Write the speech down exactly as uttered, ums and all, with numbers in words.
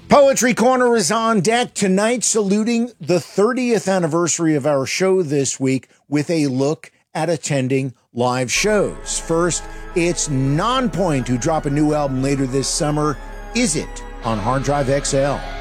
Poetry Corner is on deck tonight, saluting the thirtieth anniversary of our show this week with a look at attending live shows. First, it's Nonpoint, who drop a new album later this summer. Is It on Hard Drive X L?